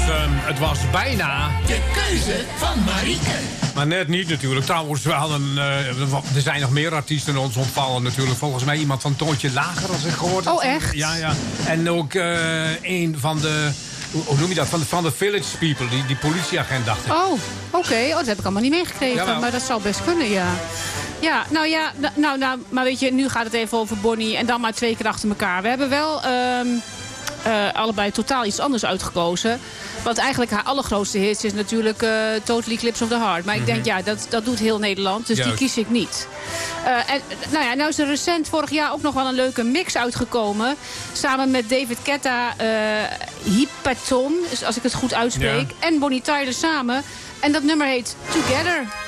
het was bijna... De keuze van Marieke. Maar net niet natuurlijk. Trouwens, we hadden, er zijn nog meer artiesten ons ontvallen natuurlijk. Volgens mij iemand van Toontje Lager, als ik gehoord heb. Oh, echt? Ja. En ook een van de... Hoe noem je dat? Van de Village People, die politieagent, dacht ik. Oh, oké. Dat heb ik allemaal niet meegekregen. Jawel. Maar dat zou best kunnen, ja. Ja, maar weet je, nu gaat het even over Bonnie en dan maar 2 keer achter elkaar. We hebben wel allebei totaal iets anders uitgekozen. Want eigenlijk haar allergrootste hit is natuurlijk Total Eclipse of the Heart. Maar ik denk, ja, dat doet heel Nederland. Dus die kies ik niet. Nou is er recent vorig jaar ook nog wel een leuke mix uitgekomen. Samen met David Guetta, Hypaton, dus als ik het goed uitspreek. Ja. En Bonnie Tyler samen. En dat nummer heet Together.